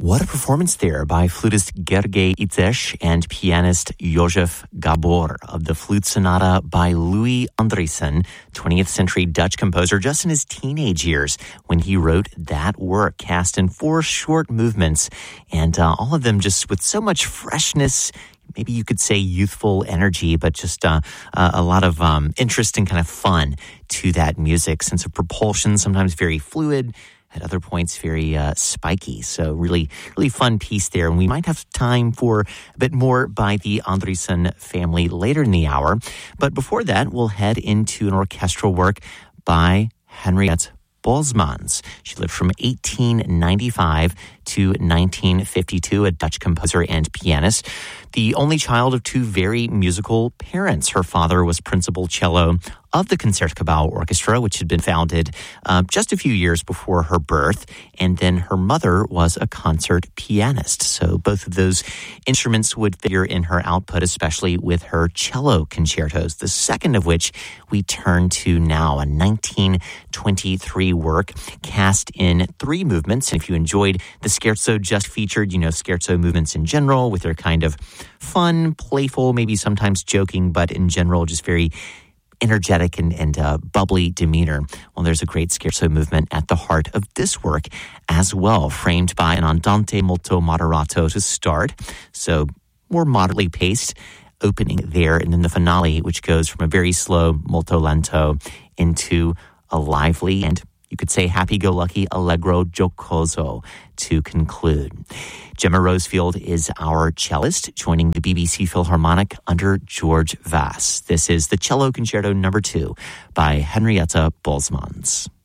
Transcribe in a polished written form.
What a performance there by flutist Gergely Itzes and pianist Jozef Gabor of the Flute Sonata by Louis Andriessen, 20th century Dutch composer, just in his teenage years when he wrote that work, cast in 4 short movements, and all of them just with so much freshness. Maybe you could say youthful energy, but just a lot of interest and kind of fun to that music. Sense of propulsion, sometimes very fluid, at other points very spiky. So really, really fun piece there. And we might have time for a bit more by the Andriessen family later in the hour. But before that, we'll head into an orchestral work by Henriette Bolsmans. She lived from 1895 to 1952, a Dutch composer and pianist. The only child of 2 very musical parents. Her father was principal cello of the Concertgebouw Orchestra, which had been founded just a few years before her birth. And then her mother was a concert pianist. So both of those instruments would figure in her output, especially with her cello concertos, the second of which we turn to now, a 1923 work cast in 3 movements. And if you enjoyed the scherzo just featured, you know scherzo movements in general with their kind of fun, playful, maybe sometimes joking, but in general just very energetic and bubbly demeanor. Well, there's a great scherzo movement at the heart of this work as well, framed by an andante molto moderato to start, so more moderately paced opening there, and then the finale, which goes from a very slow molto lento into a lively and you could say happy-go-lucky allegro giocoso to conclude. Gemma Rosefield is our cellist, joining the BBC Philharmonic under George Vass. This is the Cello Concerto No. 2 by Henriette Bolsmans.